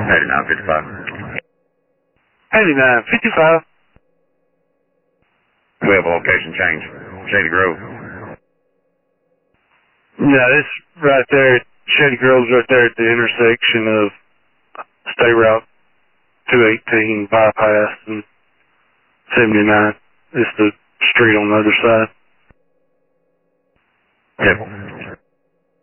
8955. 8955. We have a location change. Shady Grove. Yeah, this right there, Shady Grove's right there at the intersection of State Route 218 bypass and 79. It's the street on the other side. Yep.